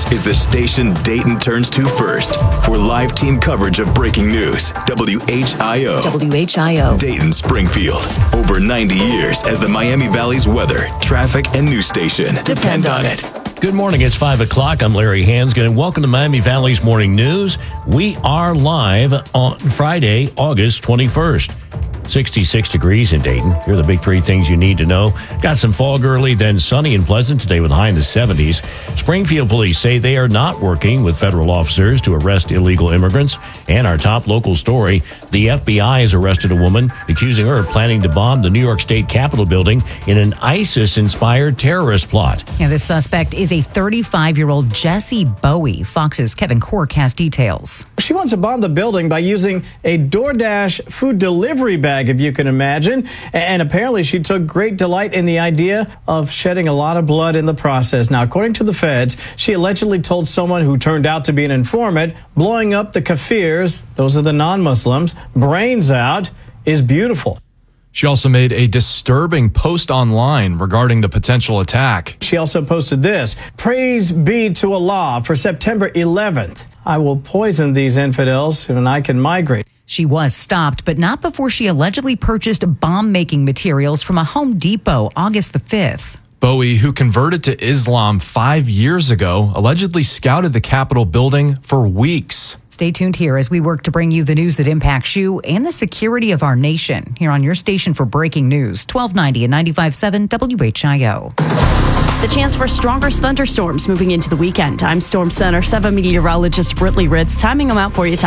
is the station Dayton turns to first for live team coverage of breaking news. WHIO. WHIO. Dayton, Springfield. Over 90 years as the Miami Valley's weather, traffic, and news station. Depend on it. Good morning. It's 5 o'clock. I'm Larry Hansgen, and welcome to Miami Valley's Morning News. We are live on Friday, August 21st. 66 degrees in Dayton. Here are the big three things you need to know. Got some fog early, then sunny and pleasant today with a high in the 70s. Springfield police say they are not working with federal officers to arrest illegal immigrants. And our top local story, the FBI has arrested a woman accusing her of planning to bomb the New York State Capitol building in an ISIS-inspired terrorist plot. Yeah, the suspect is a 35-year-old Jessie Bowie. Fox's Kevin Cork has details. She wants to bomb the building by using a DoorDash food delivery bag, if you can imagine. And apparently she took great delight in the idea of shedding a lot of blood in the process. Now, according to the feds, she allegedly told someone who turned out to be an informant, blowing up the Kafirs, those are the non-Muslims, brains out is beautiful. She also made a disturbing post online regarding the potential attack. She also posted this: "Praise be to Allah for September 11th. I will poison these infidels and I can migrate." She was stopped, but not before she allegedly purchased bomb-making materials from a Home Depot August the 5th. Bowie, who converted to Islam 5 years ago, allegedly scouted the Capitol building for weeks. Stay tuned here as we work to bring you the news that impacts you and the security of our nation. Here on your station for breaking news, 1290 and 95.7 WHIO. The chance for stronger thunderstorms moving into the weekend. I'm Storm Center 7 meteorologist Britley Ritz, timing them out for you.